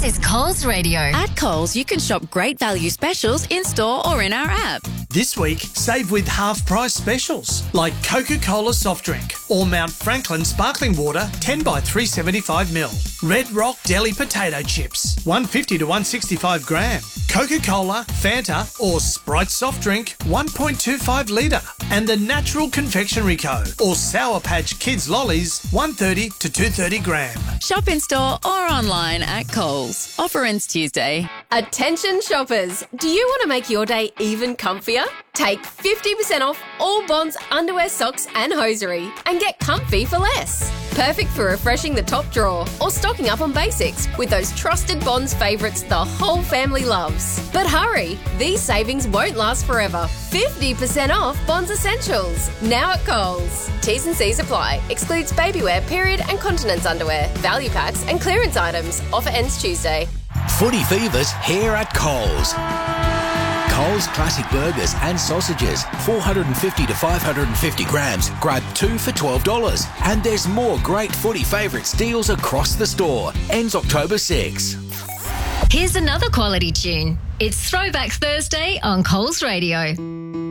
This is Coles Radio. At Coles, you can shop great value specials in-store or in our app. This week, save with half-price specials like Coca-Cola soft drink or Mount Franklin sparkling water 10 by 375ml. Red Rock deli potato chips 150 to 165 gram. Coca-Cola, Fanta or Sprite soft drink 1.25 litre. And the Natural Confectionery Co. or Sour Patch Kids lollies 130 to 230 gram. Shop in-store or online at Coles. Offer ends Tuesday. Attention shoppers, do you want to make your day even comfier? Take 50% off all Bonds underwear, socks and hosiery and get comfy for less. Perfect for refreshing the top drawer or stocking up on basics with those trusted Bonds favourites the whole family loves. But hurry, these savings won't last forever. 50% off Bonds essentials, now at Coles. T's and C's apply. Excludes babywear, period and continence underwear, value packs and clearance items. Offer ends Tuesday. Footy Fever's here at Coles. Coles Classic Burgers and Sausages, 450 to 550 grams. Grab 2 for $12. And there's more great footy favourites deals across the store. Ends October 6. Here's another quality tune. It's Throwback Thursday on Coles Radio.